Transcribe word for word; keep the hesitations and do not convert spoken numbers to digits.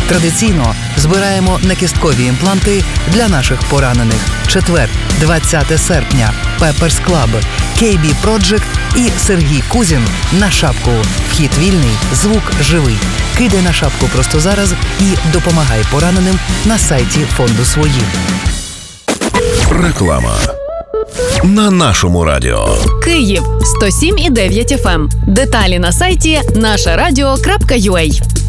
Традиційно збираємо накісткові імпланти для наших поранених. Четвер, двадцяте серпня. Peppers Club, кей бі Project і Сергій Кузін на шапку. Вхід вільний, звук живий. Кидай на шапку просто зараз і допомагай пораненим на сайті фонду «Свої». Реклама на нашому радіо. Київ сто сім і дев'ять еф ем. Деталі на сайті наша радіо крапка ю а.